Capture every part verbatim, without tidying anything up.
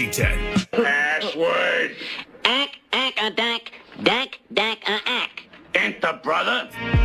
Washington. Password. Ack, ack, a dack, dack, dack, a ack. Enter, brother.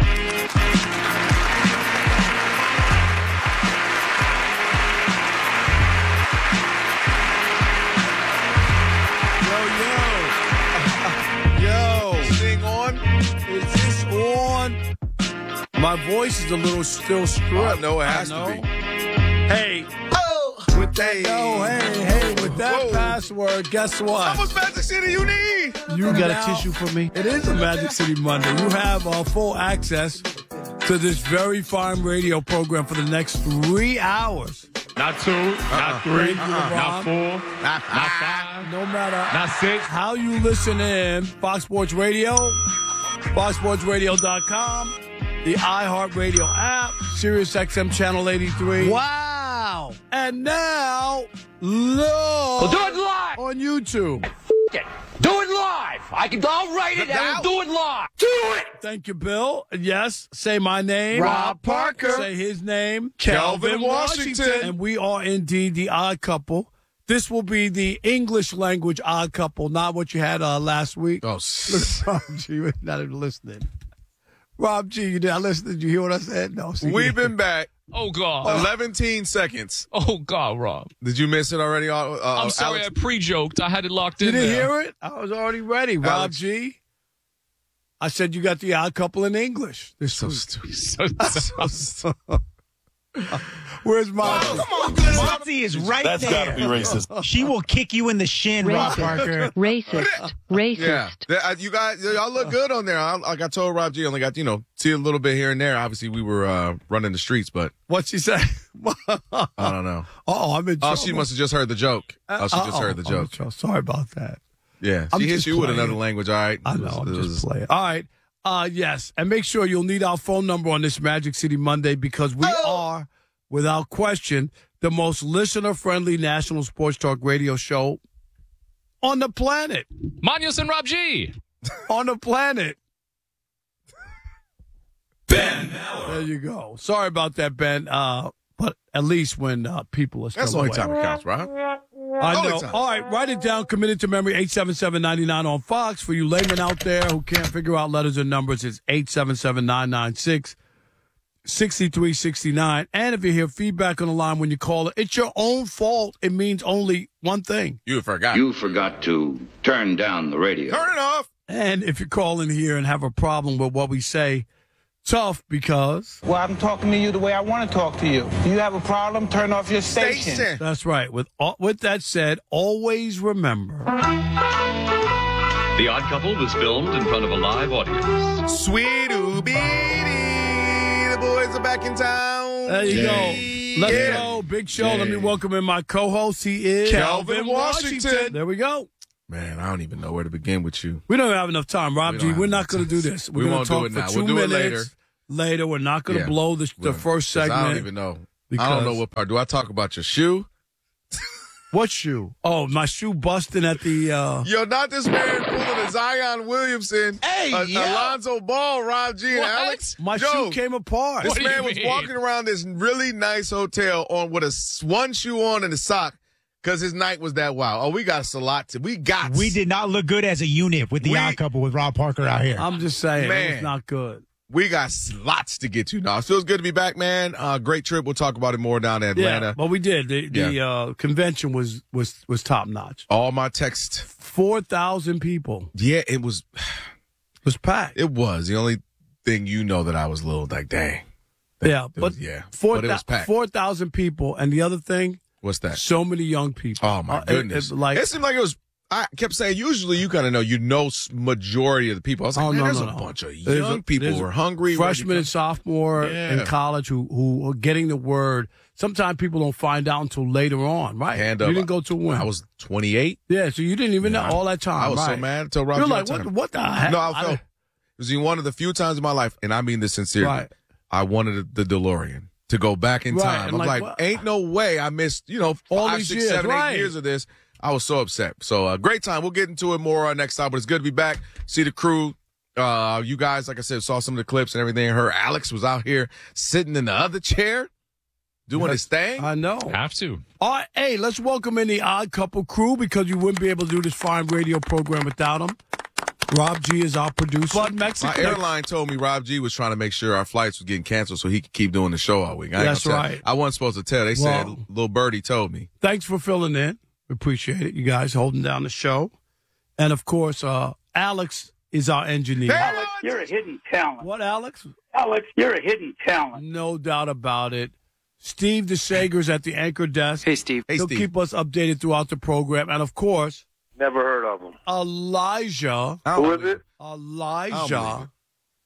Yo, yo. Sing on. Is this on? My voice is a little still stripped. I know it has I know. to be. Hey. Oh. With that, yo, hey, hey, with that Whoa. password, guess what? How much Magic City you need? You got now, a tissue for me? It is a Magic City Monday. You have uh, full access to this very fine radio program for the next three hours. Not two, uh-uh. not three, uh-uh. not four, not five, no matter not six. How you listen in, Fox Sports Radio, fox sports radio dot com, the iHeartRadio app, Sirius X M Channel eighty-three. Wow. And now, look we'll do it live on YouTube. It. Do it live. I can, I'll write it and we'll do it live. Do it. Thank you, Bill. Yes, say my name. Rob Parker. Say his name. Kelvin Washington. Washington. And we are indeed the Odd Couple. This will be the English language Odd Couple, not what you had uh, last week. Oh, Rob G, you're not even listening. Rob G, you did I listen? Did you hear what I said? No. See, We've been back. Oh, God. eleven seconds. Oh, God, Rob. Did you miss it already? Uh, I'm sorry, Alex? I pre-joked. I had it locked you in You didn't there. hear it? I was already ready. Rob Alex. G. I said you got the Odd Couple in English. This So was stupid. so, so, Where's Monty? Oh, come on, Monty is right That's there. That's got to be racist. She will kick you in the shin, Rob Parker. Racist. Racist. Yeah, That- you guys, y'all look good on there. I, like I told Rob G, I only got, you know, see a little bit here and there. Obviously, we were uh, running the streets, but What'd she say? I don't know. Oh, I'm in Oh, trouble. she must have just heard the joke. Oh, she just Uh-oh. heard the joke. Oh, sorry about that. Yeah, I'm she hit just you with playing. another language. All right, I know. It was- I'm it just was- playing. All right. Uh, yes. And make sure you'll need our phone number on this Magic City Monday because we Oh. are, without question, the most listener-friendly national sports talk radio show on the planet. Manios and Rob G. On the planet. Ben. There you go. Sorry about that, Ben. Uh, but at least when uh, people are still That's the only away. time it counts, Rob. I Only know. time. All right, write it down. Committed to memory, eight seven seven, nine nine on Fox. For you laymen out there who can't figure out letters and numbers, it's eight seven seven, nine nine six, six three six nine. And if you hear feedback on the line when you call it, it's your own fault. It means only one thing. You forgot. You forgot to turn down the radio. Turn it off. And if you call in here and have a problem with what we say, tough because... Well, I'm talking to you the way I want to talk to you. Do you have a problem? Turn off your station. Station. That's right. With all, with that said, always remember... The Odd Couple was filmed in front of a live audience. Sweet Oobie, the boys are back in town. There you Yay. go. Let's Yeah. go. Big show. Let me welcome in my co-host. He is... Kelvin Washington. There we go. Man, I don't even know where to begin with you. We don't have enough time, Rob We G. don't have We're enough not going to time. do this. We're We gonna won't talk do it for now. two We'll do it minutes. later. Later, we're not going to Yeah. blow the, the Well, first 'cause segment. I don't even know. I don't because- know what part. Do I talk about your shoe? What shoe? Oh, my shoe busting at the... Uh, Yo, not this man pulling a Zion Williamson, Hey, a, yo. Alonzo Ball, Rob G, and What? Alex. my Yo, shoe came apart. This What do you man was mean? walking around this really nice hotel on with a s- one shoe on and a sock because his night was that wild. Oh, we got a lot to. We got. We did not look good as a unit with the We- Odd Couple with Rob Parker out here. I'm just saying, Man. it's not good. We got lots to get to now. It feels good to be back, man. Uh, great trip. We'll talk about it more down in Atlanta. Yeah, but we did. The, the uh, convention was was was top notch. All my texts. Four thousand people. Yeah, it was. It was packed. It was the only thing you know that I was a little like, dang. yeah, It but was- yeah, four but it was packed. four thousand people, and the other thing, What's that? so many young people. Oh my Uh, it- goodness! it- like it seemed like it was. I kept saying, usually you kind of know, you know, s- majority of the people. I was like, Oh, man, no, there's no, a no. bunch of There's young a- people there's who are hungry, freshmen ready and to sophomore Yeah. in college who who are getting the word. Sometimes people don't find out until later on, right? Hand you up. didn't go to when? I was twenty-eight. yeah, so you didn't even Yeah, know all that time. I was so right. mad until Rob You're G like, got what? time. What the heck? No, I felt it was one of the few times in my life, and I mean this sincerely. Right. I wanted the DeLorean to go back in Right, time. and I'm like, like, what- ain't no way I missed, you know, All five, these six, years, seven, right. eight years of this. I was so upset. So, uh, great time. We'll get into it more uh, next time, but it's good to be back. See the crew. Uh, you guys, like I said, saw some of the clips and everything. Her Alex was out here sitting in the other chair. doing his thing. I know. Have to. All right, hey, let's welcome in the Odd Couple crew because you wouldn't be able to do this fine radio program without them. Rob G is our producer. But Mexico. My airline told me Rob G was trying to make sure our flights were getting canceled so he could keep doing the show all week. I ain't That's gonna tell. right. I wasn't supposed to tell. They said Well, little birdie told me. Thanks for filling in. We appreciate it. You guys holding down the show. And, of course, uh, Alex is our engineer. Alex, you're a hidden talent. What, Alex? Alex, you're a hidden talent. No doubt about it. Steve DeSager's at the anchor desk. Hey, Steve. Hey, He'll Steve. keep us updated throughout the program. And, of course, Never heard of him. Elijah. I don't Who is believe it? I don't believe Elijah it.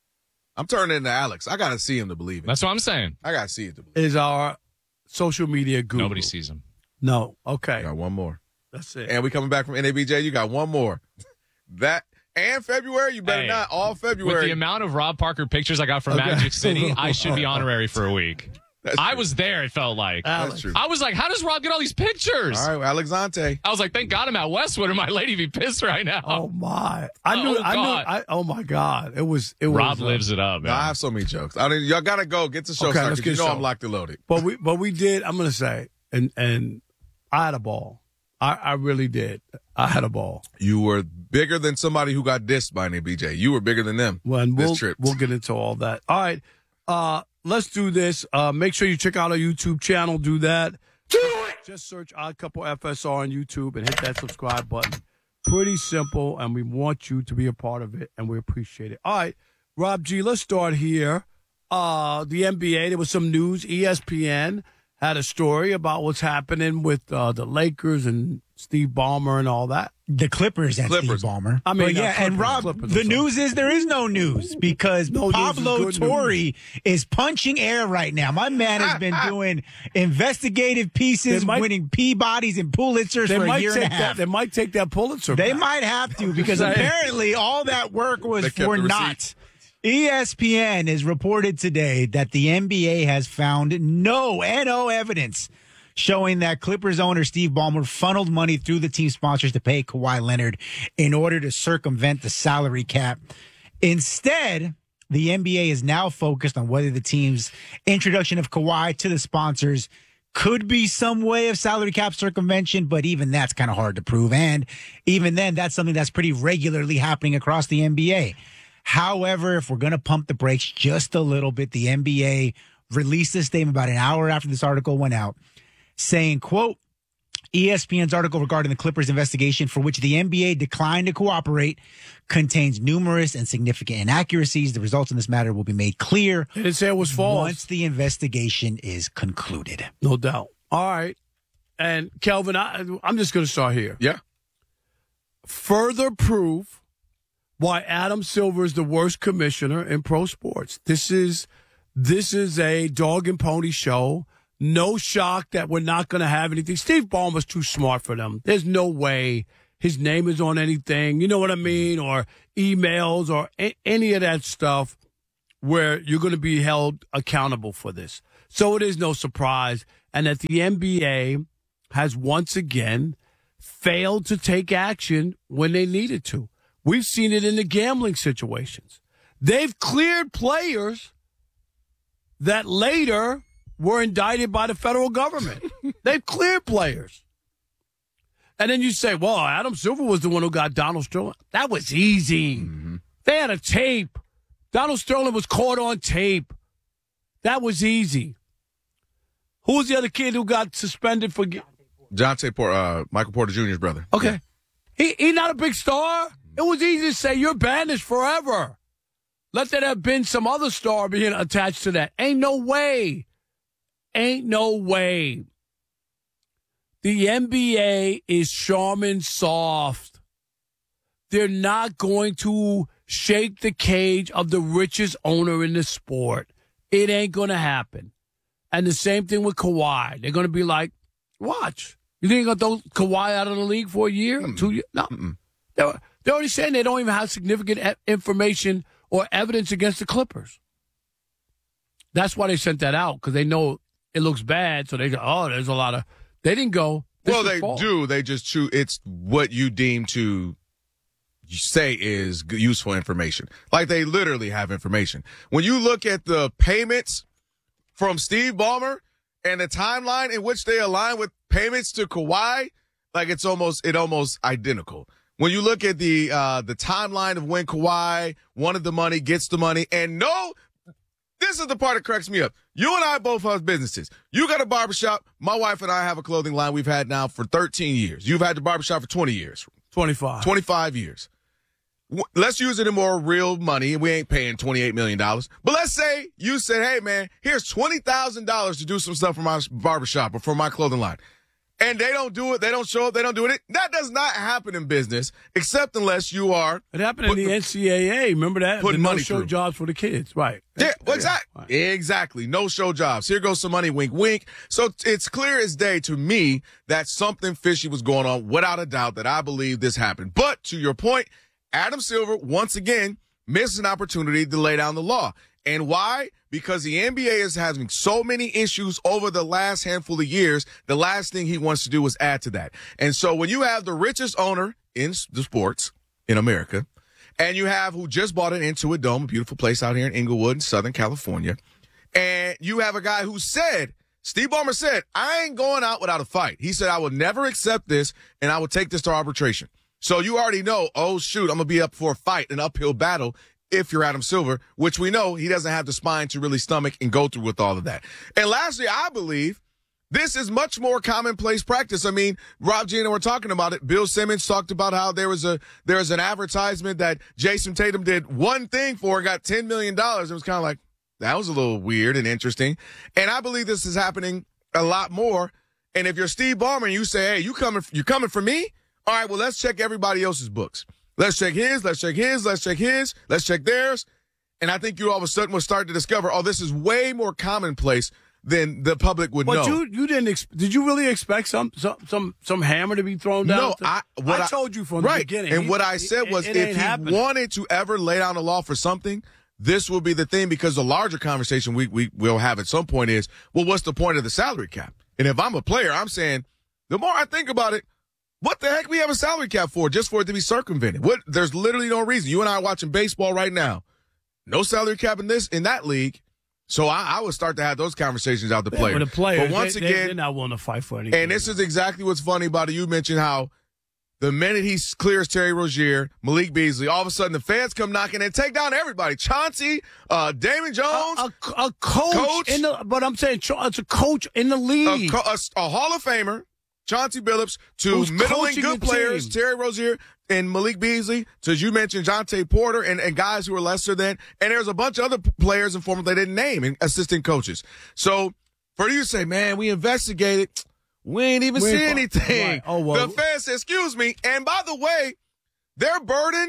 I'm turning into Alex. I got to see him to believe it. That's what I'm saying. I got to see it to believe it. is our social media guru. Nobody sees him. No. Okay. Got one more. That's it. And we coming back from N A B J. You got one more. That and February. You better Hey, not. All With the February. amount of Rob Parker pictures I got from Okay. Magic City, I should be honorary for a week. That's I true. was there, it felt like. Alex. That's true. I was like, how does Rob get all these pictures? All right, well, Alexante. I was like, thank God I'm at Westwood or my lady be pissed right now. Oh my! I Oh, knew. I knew. God. I, oh my God! It was. It Rob was. uh, lives it up, No, man. I have so many jokes. I mean, y'all gotta go get the show Okay, started. let's 'Cause You get know show. I'm locked and loaded. But we. But we did. I'm gonna say, and and I had a ball. I, I really did. I had a ball. You were bigger than somebody who got dissed by N A B J. You were bigger than them. Well, and this we'll trip. we'll get into all that. All right. Uh, let's do this. Uh, make sure you check out our YouTube channel. Do that. Do it. Just search Odd Couple F S R on YouTube and hit that subscribe button. Pretty simple, and we want you to be a part of it, and we appreciate it. All right, Rob G, let's start here. Uh, the N B A, there was some news. E S P N had a story about what's happening with uh, the Lakers and Steve Ballmer and all that. The Clippers and Clippers. Steve Ballmer. I mean, But not yeah, and Clippers, Rob, Clippers, the I'm sorry. news is there is no news because No news is Pablo good news. Torre is punching air right now. My man has been doing investigative pieces, They might- winning Peabodys and Pulitzers They for a might year take and a half. that. They might take that Pulitzer. They back. might have to because saying. apparently all that work was They kept for the naught. E S P N has reported today that the N B A has found no N O evidence showing that Clippers owner Steve Ballmer funneled money through the team sponsors to pay Kawhi Leonard in order to circumvent the salary cap. Instead, the N B A is now focused on whether the team's introduction of Kawhi to the sponsors could be some way of salary cap circumvention, but even that's kind of hard to prove. And even then, that's something that's pretty regularly happening across the N B A. However, if we're going to pump the brakes just a little bit, the N B A released a statement about an hour after this article went out saying, quote, E S P N's article regarding the Clippers investigation for which the N B A declined to cooperate contains numerous and significant inaccuracies. The results in this matter will be made clear They didn't say it was false. once the investigation is concluded. No doubt. All right. And Kelvin, I, I'm just going to start here. Yeah. Further proof why Adam Silver is the worst commissioner in pro sports. This is this is a dog and pony show. No shock that we're not going to have anything. Steve Ballmer's too smart for them. There's no way his name is on anything. You know what I mean? Or emails or a- any of that stuff where you're going to be held accountable for this. So it is no surprise. And that the N B A has once again failed to take action when they needed to. We've seen it in the gambling situations. They've cleared players that later were indicted by the federal government. They've cleared players. And then you say, well, Adam Silver was the one who got Donald Sterling. That was easy. Mm-hmm. They had a tape. Donald Sterling was caught on tape. That was easy. Who was the other kid who got suspended for... Jonte Porter, uh, Michael Porter Junior's brother. Okay. He he not a big star. It was easy to say you're banished forever. Let there have been some other star being attached to that. Ain't no way. Ain't no way. The N B A is Charmin soft. They're not going to shake the cage of the richest owner in the sport. It ain't going to happen. And the same thing with Kawhi. They're going to be like, watch. You think they're going to throw Kawhi out of the league for a year, mm. two years? No. Mm-mm. They're, they're already saying they don't even have significant e- information or evidence against the Clippers. That's why they sent that out, because they know it looks bad. So they go, oh, there's a lot of. They didn't go. Well, they false. do. They just choose. It's what you deem to say is useful information. Like they literally have information. When you look at the payments from Steve Ballmer, and the timeline in which they align with payments to Kawhi, like it's almost it almost identical. When you look at the uh, the timeline of when Kawhi wanted the money, gets the money, and no, this is the part that cracks me up. You and I both have businesses. You got a barbershop. My wife and I have a clothing line we've had now for thirteen years. You've had the barbershop for twenty years. twenty-five. twenty-five years. Let's use it in more real money. We ain't paying twenty-eight million dollars. But let's say you said, hey, man, here's twenty thousand dollars to do some stuff for my barbershop or for my clothing line. And they don't do it. They don't show up. They don't do it. That does not happen in business, except unless you are. It happened in the, the N C double A. Remember that? Putting the money no-show through. jobs for the kids. Right. Yeah, well, exactly. Right. Exactly. No-show jobs. Here goes some money, wink, wink. So it's clear as day to me that something fishy was going on, without a doubt, that I believe this happened. But to your point, Adam Silver, once again, missed an opportunity to lay down the law. And why? Because the N B A is having so many issues over the last handful of years, the last thing he wants to do is add to that. And so when you have the richest owner in the sports in America, and you have who just bought an Intuit Dome, a beautiful place out here in Inglewood in Southern California, and you have a guy who said, Steve Ballmer said, I ain't going out without a fight. He said, I will never accept this, and I will take this to arbitration. So you already know, oh, shoot, I'm going to be up for a fight, an uphill battle if you're Adam Silver, which we know he doesn't have the spine to really stomach and go through with all of that. And lastly, I believe this is much more commonplace practice. I mean, Rob G and I were talking about it. Bill Simmons talked about how there was a there was an advertisement that Jason Tatum did one thing for, got ten million dollars. It was kind of like, that was a little weird and interesting. And I believe this is happening a lot more. And if you're Steve Ballmer and you say, hey, you coming, you coming for me? All right, well, let's check everybody else's books. Let's check his, let's check his, let's check his, let's check theirs. And I think you all of a sudden will start to discover, oh, this is way more commonplace than the public would but know. But you, you didn't, ex- did you really expect some, some, some, some hammer to be thrown down? No, I, what I I told you from right. the beginning. And he, what I said it, was it if he happening. wanted to ever lay down a law for something, this will be the thing, because the larger conversation we, we will have at some point is, well, what's the point of the salary cap? And if I'm a player, I'm saying, the more I think about it, what the heck we have a salary cap for? Just for it to be circumvented. What? There's literally no reason. You and I are watching baseball right now. No salary cap in this in that league. So I, I would start to have those conversations out the players. Yeah, the players, but once they, again, they're not willing to fight for anything. And this is exactly what's funny about it. You mentioned how the minute he clears Terry Rozier, Malik Beasley, all of a sudden the fans come knocking and take down everybody. Chauncey, uh, Damon Jones, a, a, a coach, coach in the. But I'm saying it's a coach in the league, a, a, a Hall of Famer. Chauncey Billups, to Who's middling good players, team? Terry Rozier and Malik Beasley, to, as you mentioned, Jonte Porter and, and guys who are lesser than. And there's a bunch of other players and former they didn't name, and assistant coaches. So for you to say, man, we investigated, we ain't even we see ain't anything. Right. Oh, well. The fans said, excuse me. And by the way, their burden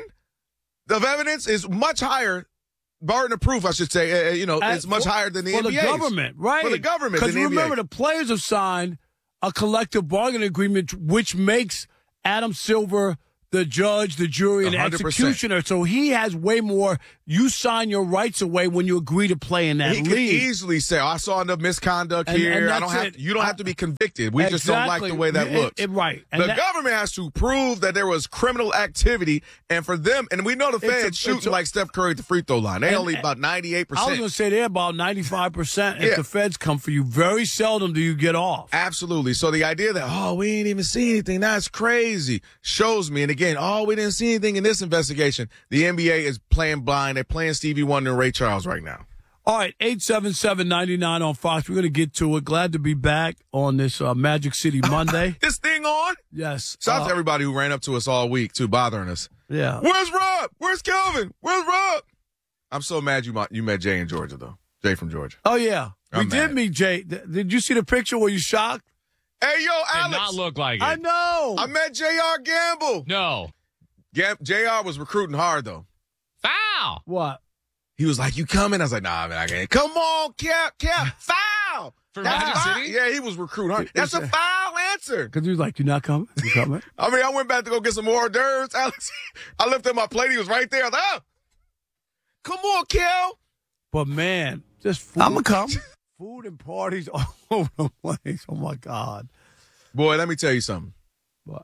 of evidence is much higher. Burden of proof, I should say, uh, you know, At, it's much for, higher than the for N B A's. the government, right? For the government, because than the remember, N B A. the players have signed a collective bargaining agreement, which makes Adam Silver the judge, the jury, and the one hundred percent. executioner. So he has way more. You sign your rights away when you agree to play in that he league. He could easily say, oh, I saw enough misconduct and, here. and I don't have it. to, you don't have to be convicted. We exactly. just don't like the way that it, looks. It, right. And the that, government has to prove that there was criminal activity, and for them, and we know the fans a, shooting a, like Steph Curry at the free throw line. They and, only about ninety-eight percent. I was going to say they're about ninety-five percent if yeah. the feds come for you. Very seldom do you get off. Absolutely. So the idea that, oh, we ain't even see anything, that's crazy, shows me. And again, oh, we didn't see anything in this investigation. The N B A is playing blind. They're playing Stevie Wonder and Ray Charles right now. All right, eight seven seven, nine nine on Fox. We're going to get to it. Glad to be back on this uh, Magic City Monday. This thing on? Yes. Shout out uh, to everybody who ran up to us all week, too, bothering us. Yeah. Where's Rob? Where's Kelvin? Where's Rob? I'm so mad you you met Jay in Georgia, though. Jay from Georgia. Oh, yeah. I'm we did mad. meet Jay. Did you see the picture? Were you shocked? Hey, yo, Alex. Did not look like it. I know. I met J R Gamble. No. Yeah, J R was recruiting hard, though. Foul. What? He was like, you coming? I was like, nah, man, I can't. Come on, Cap, Cap, foul. For That's Magic foul. City? Yeah, he was recruiting hard. That's a foul answer. Because he was like, you not coming? You coming? I mean, I went back to go get some more hors d'oeuvres, Alex. I lifted my plate. He was right there. I was like, oh, come on, Kel. But, man, just food. I'm going to come. Food and parties all over the place. Oh, my God. Boy, let me tell you something. What?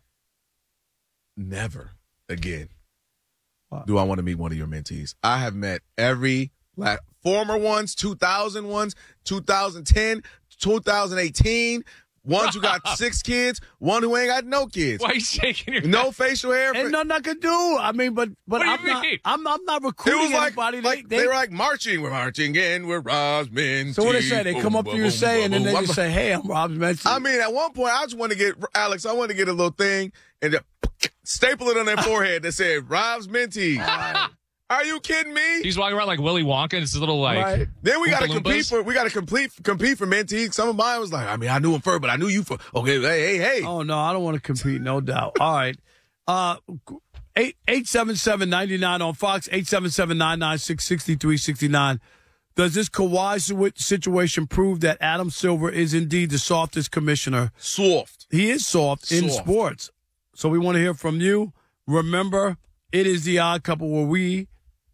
Never again what? do I want to meet one of your mentees. I have met every like, former ones, two thousand ones, two thousand ten, two thousand eighteen. Ones who got six kids, one who ain't got no kids. Why are you shaking your No head? facial hair. Ain't nothing I can do. I mean, but but What do you I'm not. mean? I'm I'm not It recruiting was like, anybody. like they, they, were like marching. We're marching in. We're Rob's men. so what they say? They come up to you and say, and then they just say, "Hey, I'm Rob's Menzies." I mean, at one point, I just want to get Alex. I want to get a little thing and just staple it on their forehead that said Rob's Mentees. Are you kidding me? He's walking around like Willy Wonka, and it's a little like. Right. Then we got to Oompa compete Loompas. for we got to compete compete for Mentees. Some of mine was like, I mean, I knew him first, but I knew you for. Okay, hey, hey, hey. Oh no, I don't want to compete. No doubt. All right, uh, eight eight seven seven ninety nine on Fox. Eight seven seven nine nine six sixty three sixty nine. Does this Kawhi situation prove that Adam Silver is indeed the softest commissioner? Soft. He is soft, in Soft. sports. So we want to hear from you. Remember, it is the Odd Couple where we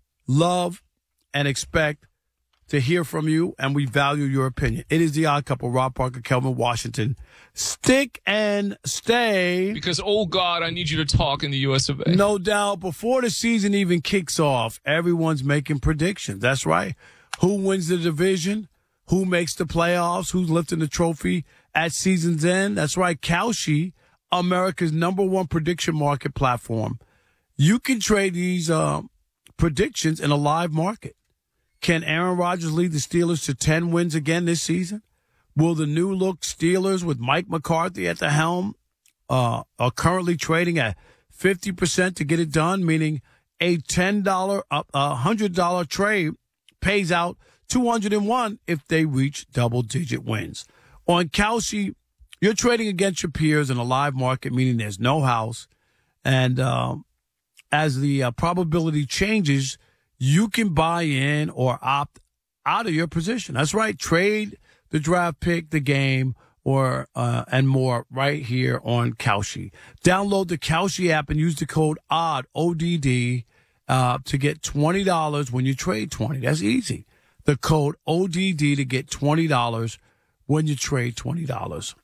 love and expect to hear from you, and we value your opinion. It is the Odd Couple, Rob Parker, Kelvin Washington. Stick and stay. Because, oh, God, I need you to talk in the U S of A. No doubt. Before the season even kicks off, everyone's making predictions. That's right. Who wins the division? Who makes the playoffs? Who's lifting the trophy at season's end? That's right. Kalshi, America's number one prediction market platform. You can trade these uh, predictions in a live market. Can Aaron Rodgers lead the Steelers to ten wins again this season? Will the new look Steelers with Mike McCarthy at the helm uh, are currently trading at fifty percent to get it done, meaning a ten dollars, a one hundred dollars trade pays out two hundred one if they reach double-digit wins. On Kalshi, you're trading against your peers in a live market, meaning there's no house. And uh, as the uh, probability changes, you can buy in or opt out of your position. That's right. Trade the draft pick, the game, or uh, and more right here on Kalshi. Download the Kalshi app and use the code O D D, O D D, uh, to get twenty dollars when you trade twenty. That's easy. The code O D D to get twenty dollars when you trade twenty dollars.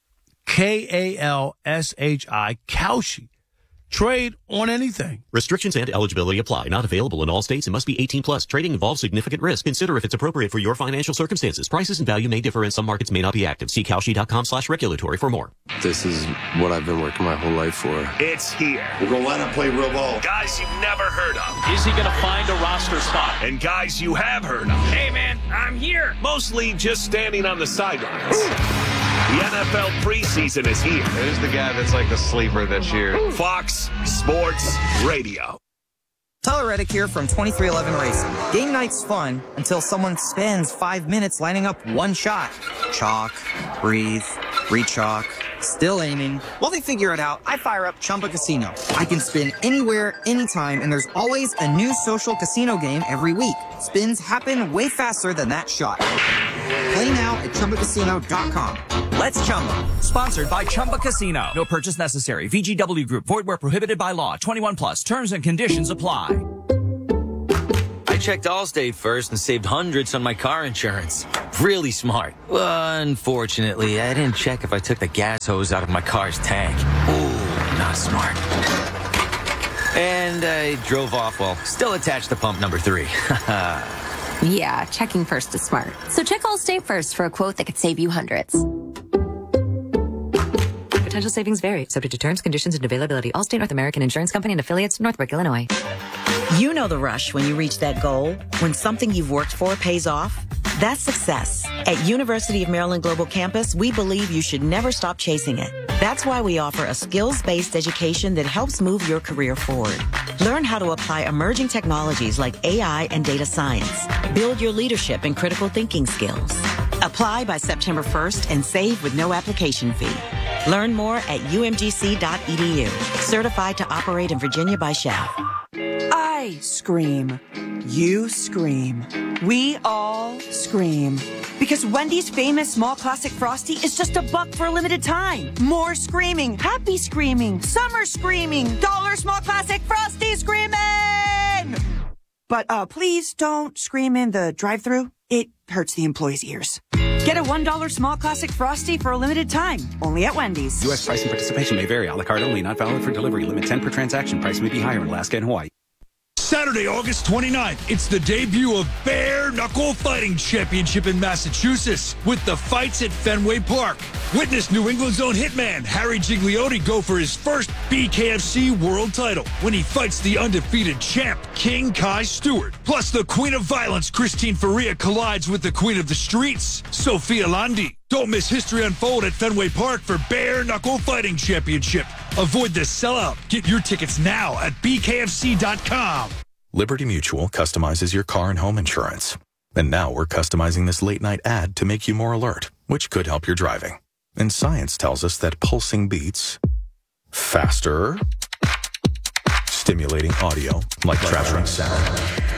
K A L S H I, Kalshi. Trade on anything. Restrictions and eligibility apply. Not available in all states and must be eighteen plus. Trading involves significant risk. Consider if it's appropriate for your financial circumstances. Prices and value may differ and some markets may not be active. See Kalshi.com slash regulatory for more. This is what I've been working my whole life for. It's here. We're going to line up, play real ball. Guys you've never heard of. Is he going to find a roster spot? And guys you have heard of. Hey, man, I'm here. Mostly just standing on the sidelines. The N F L preseason is here. Who's the guy that's like the sleeper this year? Fox Sports Radio. Tyler Reddick here from twenty-three eleven Racing. Game night's fun until someone spends five minutes lining up one shot. Chalk, breathe, re-chalk, still aiming. While they figure it out, I fire up Chumba Casino. I can spin anywhere, anytime, and there's always a new social casino game every week. Spins happen way faster than that shot. Play now at Chumba Casino dot com. Let's Chumba. Sponsored by Chumba Casino. No purchase necessary. V G W Group. Void where prohibited by law. twenty-one plus. Terms and conditions apply. I checked Allstate first and saved hundreds on my car insurance. Really smart. Unfortunately, I didn't check if I took the gas hose out of my car's tank. Ooh, not smart. And I drove off while still attached to pump number three. Yeah, checking first is smart. So check Allstate first for a quote that could save you hundreds. Potential savings vary, subject to terms, conditions, and availability. Allstate North American Insurance Company and affiliates, Northbrook, Illinois. You know the rush when you reach that goal, when something you've worked for pays off. That's success. At University of Maryland Global Campus, we believe you should never stop chasing it. That's why we offer a skills-based education that helps move your career forward. Learn how to apply emerging technologies like A I and data science. Build your leadership and critical thinking skills. Apply by September first and save with no application fee. Learn more at U M G C dot E D U. Certified to operate in Virginia by S H A. I scream. You scream. We all scream. Because Wendy's famous small classic Frosty is just a buck for a limited time. More screaming, happy screaming, summer screaming, dollar small classic Frosty screaming! But uh, please don't scream in the drive-thru. It hurts the employees' ears. Get a one dollar small classic Frosty for a limited time. Only at Wendy's. U S price and participation may vary. A la carte only. Not valid for delivery. Limit ten per transaction. Price may be higher in Alaska and Hawaii. Saturday, August twenty-ninth, it's the debut of Bare Knuckle Fighting Championship in Massachusetts with the fights at Fenway Park. Witness New England's own hitman Harry Gigliotti go for his first B K F C world title when he fights the undefeated champ King Kai Stewart. Plus, the Queen of Violence Christine Faria collides with the Queen of the Streets Sophia Landi. Don't miss history unfold at Fenway Park for Bare Knuckle Fighting Championship. Avoid the sellout. Get your tickets now at B K F C dot com. Liberty Mutual customizes your car and home insurance. And now we're customizing this late night ad to make you more alert, which could help your driving. And science tells us that pulsing beats faster, stimulating audio like traveling sound,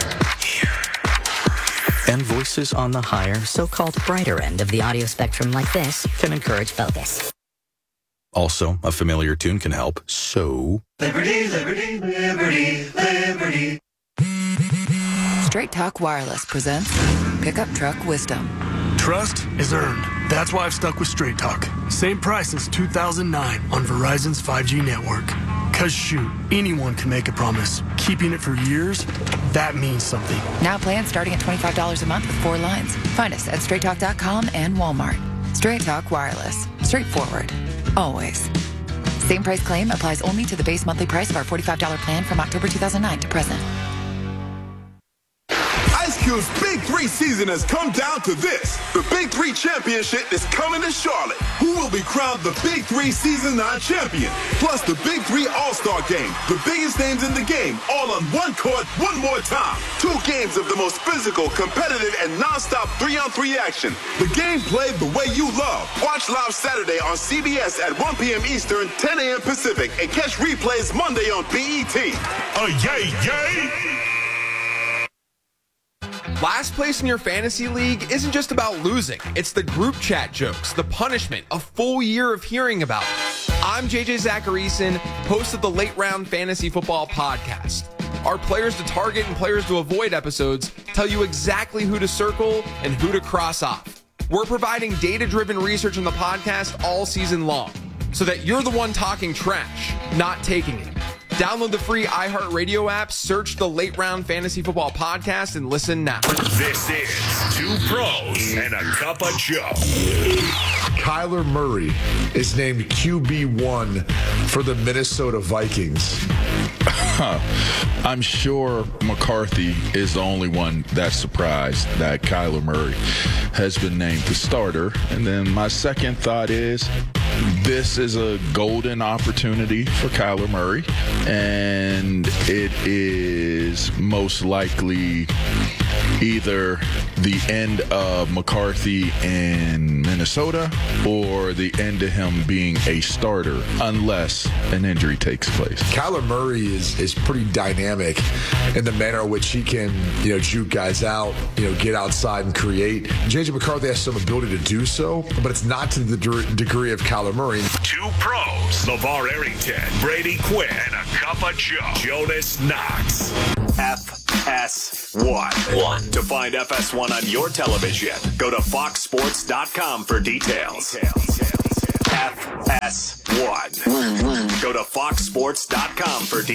and voices on the higher, so-called brighter end of the audio spectrum like this can encourage focus. Also, a familiar tune can help, so... Liberty, liberty, liberty, liberty. Straight Talk Wireless presents Pickup Truck Wisdom. Trust is earned. That's why I've stuck with Straight Talk. Same price since two thousand nine on Verizon's five G network. Cause shoot, anyone can make a promise. Keeping it for years, that means something. Now plans starting at twenty-five dollars a month with four lines. Find us at straight talk dot com and Walmart. Straight Talk Wireless. Straightforward. Always. Same price claim applies only to the base monthly price of our forty-five dollars plan from October two thousand nine to present. Ice Cube's Big Three season has come down to this. The Big Three Championship is coming to Charlotte. Who will be crowned the Big Three Season nine champion? Plus the Big Three All-Star Game. The biggest names in the game, all on one court, one more time. Two games of the most physical, competitive, and non-stop three-on-three action. The game played the way you love. Watch live Saturday on C B S at one p.m. Eastern, ten a.m. Pacific, and catch replays Monday on B E T. Oh, yay, yay! Last place in your fantasy league isn't just about losing. It's the group chat jokes, the punishment, a full year of hearing about it. I'm J J Zacharyson, host of the Late Round Fantasy Football Podcast. Our players to target and players to avoid episodes tell you exactly who to circle and who to cross off. We're providing data-driven research on the podcast all season long so that you're the one talking trash, not taking it. Download the free iHeartRadio app, search the Late Round Fantasy Football Podcast, and listen now. This is Two Pros and a Cup of Joe. Kyler Murray is named Q B one for the Minnesota Vikings. I'm sure McCarthy is the only one that's surprised that Kyler Murray has been named the starter. And then my second thought is this is a golden opportunity for Kyler Murray, and it is most likely either the end of McCarthy in Minnesota or the end of him being a starter unless an injury takes place. Kyler Murray is is pretty dynamic in the manner in which he can, you know, juke guys out, you know, get outside and create. J J McCarthy has some ability to do so, but it's not to the de- degree of Kyler Murray. Two Pros, LeVar Arrington, Brady Quinn, and a Cup of Joe, Jonas Knox. F S one. One. To find F S one on your television, go to fox sports dot com for details. F S one. Go to fox sports dot com for details.